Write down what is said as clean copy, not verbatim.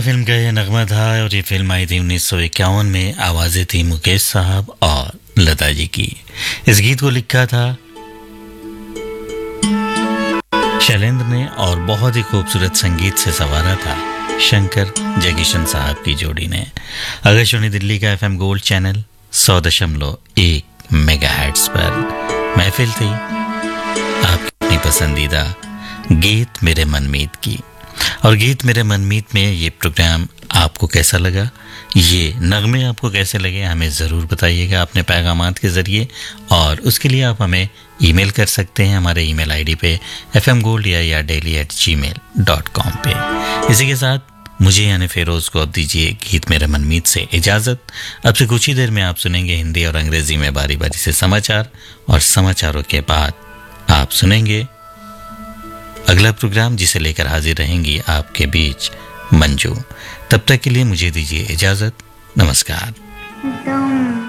Film का यह नगमा था और ये फिल्म आई थी 1951 में। आवाज़ें थी मुकेश साहब और लता जी की। इस गीत को लिखा था शैलेंद्र ने और बहुत ही खूबसूरत संगीत से संवारा था शंकर जयकिशन साहब की जोड़ी ने। आकाशवाणी दिल्ली का FM गोल्ड चैनल 100.1 मेगाहर्ट्ज पर महफिल थी आपकी अपनी पसंदीदा गीत मेरे मनमीत की। और गीत मेरे मनमीत में ये प्रोग्राम आपको कैसा लगा, ये नगमे आपको कैसे लगे, हमें ज़रूर बताइएगा अपने पैगामात के ज़रिए। और उसके लिए आप हमें ईमेल कर सकते हैं हमारे ईमेल आईडी पे fmgold@gmail.com पे। इसी के साथ मुझे यानी फेरोज़ को अब दीजिए गीत मेरे मनमीत से इजाज़त। अब से कुछ ही देर में आप सुनेंगे हिंदी और अंग्रेज़ी में बारी बारी से समाचार, और समाचारों के बाद आप सुनेंगे अगला प्रोग्राम जिसे लेकर हाजिर रहेंगी आपके बीच मंजू। तब तक के लिए मुझे दीजिए इजाज़त। नमस्कार।